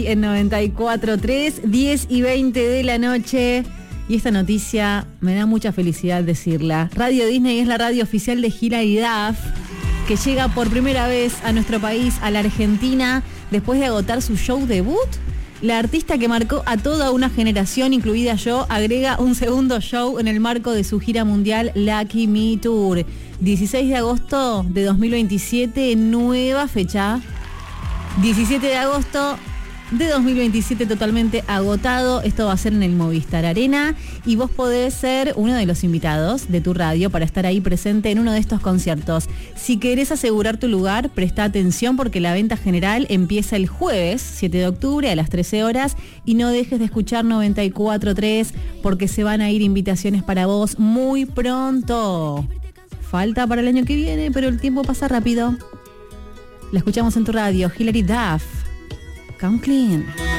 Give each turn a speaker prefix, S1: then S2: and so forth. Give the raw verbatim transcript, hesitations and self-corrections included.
S1: En noventa y cuatro punto tres, diez y veinte de la noche. Y esta noticia me da mucha felicidad decirla. Radio Disney es la radio oficial de Hilary Duff, que llega por primera vez a nuestro país, a la Argentina, después de agotar su show debut. La artista que marcó a toda una generación, incluida yo, agrega un segundo show en el marco de su gira mundial Lucky Me Tour. dieciséis de agosto de dos mil veintisiete, nueva fecha. diecisiete de agosto de dos mil veintisiete, totalmente agotado. Esto va a ser en el Movistar Arena y vos podés ser uno de los invitados de tu radio para estar ahí presente en uno de estos conciertos. Si querés asegurar tu lugar, presta atención porque la venta general empieza el jueves siete de octubre a las trece horas y no dejes de escuchar noventa y cuatro punto tres porque se van a ir invitaciones para vos muy pronto. Falta para el año que viene, pero el tiempo pasa rápido. La escuchamos en tu radio, Hilary Duff. Come Clean.